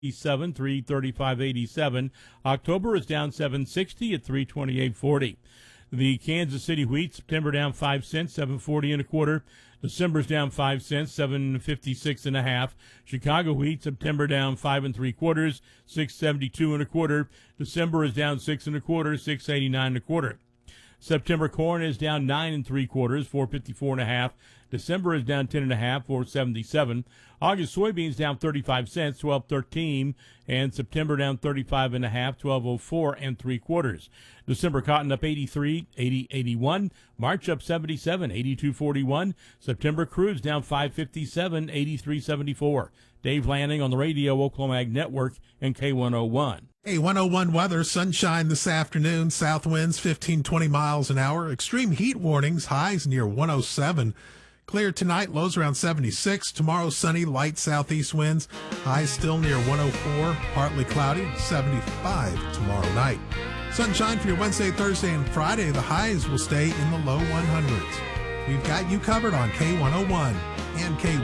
335.87. October is down 760 at 328.40. The Kansas City wheat, September down 5 cents, 740 and a quarter. December's down 5 cents, 756 and a half. Chicago wheat, September down 5 3/4, 672 and a quarter. December is down 6 1/4, 689 and a quarter. September corn is down 9 3/4, 454 and a half. December is down 10 and a half, 477. August soybeans down 35 cents, 12.13, and September down 35 and a half, 12.04 and 3/4. December cotton up 83, 80.81. March up 77, 82.41. September crudes down 5.57, 83.74. Dave Lanning on the radio, Oklahoma Ag Network, and K101. Hey, 101 weather, sunshine this afternoon, south winds 15-20 miles an hour, extreme heat warnings, highs near 107. Clear tonight, lows around 76. Tomorrow, sunny, light southeast winds, highs still near 104, partly cloudy, 75 tomorrow night. Sunshine for your Wednesday, Thursday, and Friday. The highs will stay in the low 100s. We've got you covered on K101 and K101.